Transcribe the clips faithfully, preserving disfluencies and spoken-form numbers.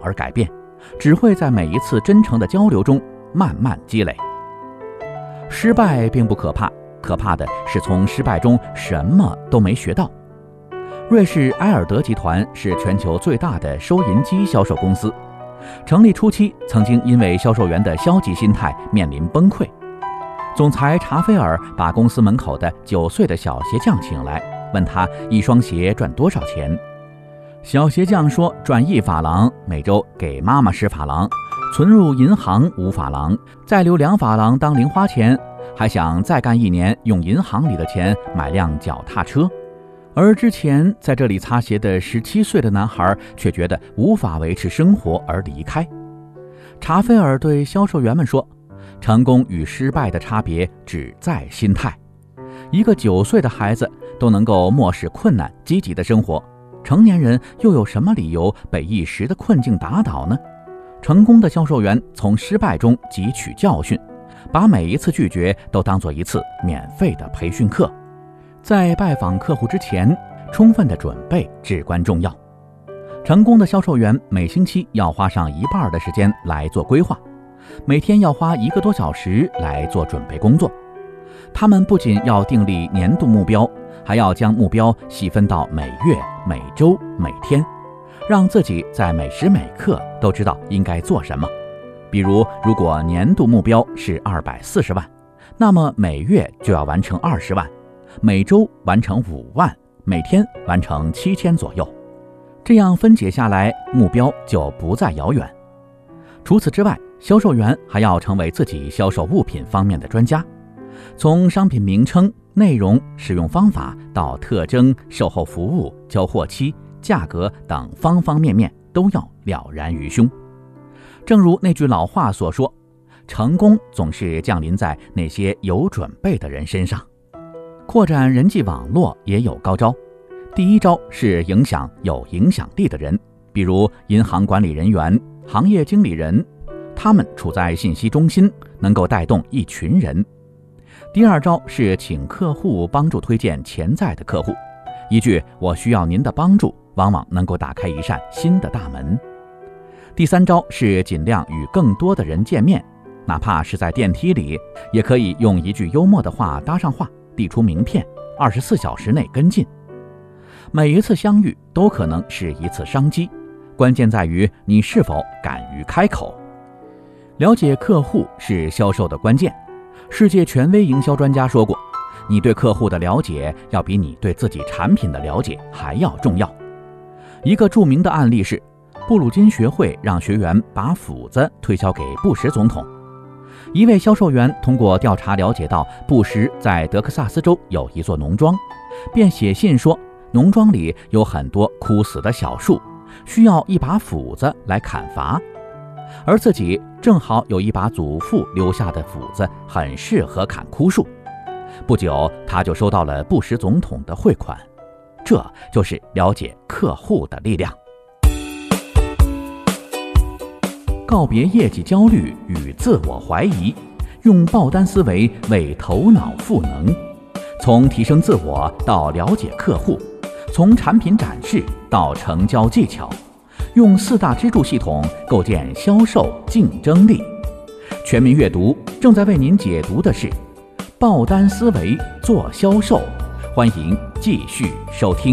而改变，只会在每一次真诚的交流中慢慢积累。失败并不可怕，可怕的是从失败中什么都没学到。瑞士埃尔德集团是全球最大的收银机销售公司，成立初期曾经因为销售员的消极心态面临崩溃。总裁查菲尔把公司门口的九岁的小鞋匠请来，问他一双鞋赚多少钱。小鞋匠说赚一法郎，每周给妈妈十法郎，存入银行五法郎，再留两法郎当零花钱，还想再干一年，用银行里的钱买辆脚踏车。而之前在这里擦鞋的十七岁的男孩却觉得无法维持生活而离开。查菲尔对销售员们说，成功与失败的差别只在心态。一个九岁的孩子都能够漠视困难，积极的生活，成年人又有什么理由被一时的困境打倒呢？成功的销售员从失败中汲取教训，把每一次拒绝都当作一次免费的培训课。在拜访客户之前，充分的准备至关重要。成功的销售员每星期要花上一半的时间来做规划，每天要花一个多小时来做准备工作。他们不仅要订立年度目标，还要将目标细分到每月、每周、每天，让自己在每时每刻都知道应该做什么。比如，如果年度目标是二百四十万，那么每月就要完成二十万，每周完成五万，每天完成七千左右。这样分解下来，目标就不再遥远。除此之外，销售员还要成为自己销售物品方面的专家，从商品名称、内容、使用方法到特征、售后服务、交货期、价格等方方面面都要了然于胸。正如那句老话所说，成功总是降临在那些有准备的人身上。扩展人际网络也有高招。第一招是影响有影响力的人，比如银行管理人员、行业经理人，他们处在信息中心，能够带动一群人。第二招是请客户帮助推荐潜在的客户，一句我需要您的帮助，往往能够打开一扇新的大门。第三招是尽量与更多的人见面，哪怕是在电梯里，也可以用一句幽默的话搭上话，递出名片，二十四小时内跟进。每一次相遇都可能是一次商机，关键在于你是否敢于开口。了解客户是销售的关键。世界权威营销专家说过，你对客户的了解要比你对自己产品的了解还要重要。一个著名的案例是，布鲁金学会让学员把斧子推销给布什总统。一位销售员通过调查了解到布什在德克萨斯州有一座农庄，便写信说农庄里有很多枯死的小树，需要一把斧子来砍伐，而自己正好有一把祖父留下的斧子，很适合砍枯树。不久，他就收到了布什总统的汇款。这就是了解客户的力量。告别业绩焦虑与自我怀疑，用爆单思维为头脑赋能。从提升自我到了解客户，从产品展示到成交技巧，用四大支柱系统构建销售竞争力。全民阅读正在为您解读的是爆单思维做销售，欢迎继续收听。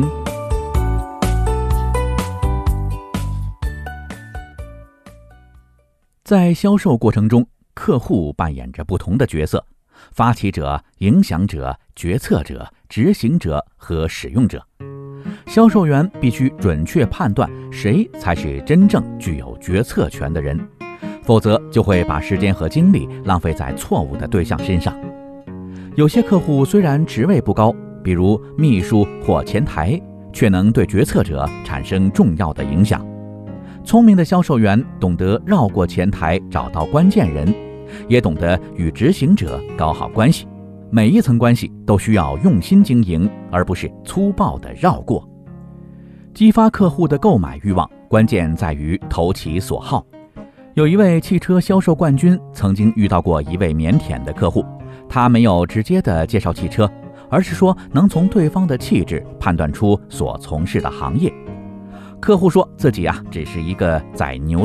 在销售过程中，客户扮演着不同的角色：发起者、影响者、决策者、执行者和使用者。销售员必须准确判断谁才是真正具有决策权的人，否则就会把时间和精力浪费在错误的对象身上。有些客户虽然职位不高，比如秘书或前台，却能对决策者产生重要的影响。聪明的销售员懂得绕过前台找到关键人，也懂得与执行者搞好关系。每一层关系都需要用心经营，而不是粗暴的绕过。激发客户的购买欲望，关键在于投其所好。有一位汽车销售冠军曾经遇到过一位腼腆的客户，他没有直接的介绍汽车，而是说能从对方的气质判断出所从事的行业。客户说自己啊，只是一个宰牛